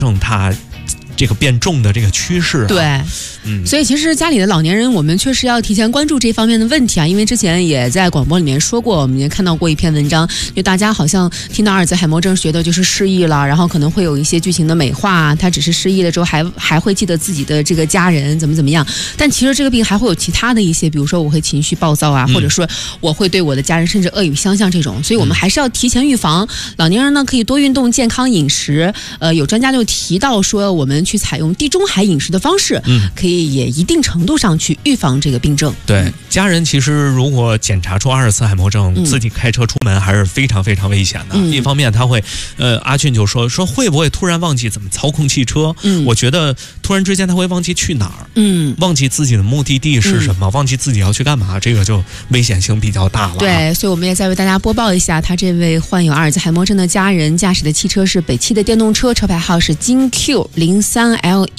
症它这个变重的这个趋势、啊。 对，所以其实家里的老年人，我们确实要提前关注这方面的问题啊。因为之前也在广播里面说过，我们也看到过一篇文章，就大家好像听到阿尔兹海默症觉得就是失忆了，然后可能会有一些剧情的美化，他只是失忆了之后还会记得自己的这个家人怎么样，但其实这个病还会有其他的一些，比如说我会情绪暴躁啊，或者说我会对我的家人甚至恶语相向这种，所以我们还是要提前预防。老年人呢可以多运动、健康饮食，有专家就提到说，我们去采用地中海饮食的方式，可以也一定程度上去预防这个病症。 对，家人其实如果检查出阿尔茨海默症，自己开车出门还是非常非常危险的。一方面他会，阿俊就说会不会突然忘记怎么操控汽车？我觉得突然之间他会忘记去哪儿，忘记自己的目的地是什么，忘记自己要去干嘛，这个就危险性比较大了。 对，所以我们也再为大家播报一下，他这位患有阿尔兹海默症的家人驾驶的汽车是北汽的电动车，车牌号是京 Q03L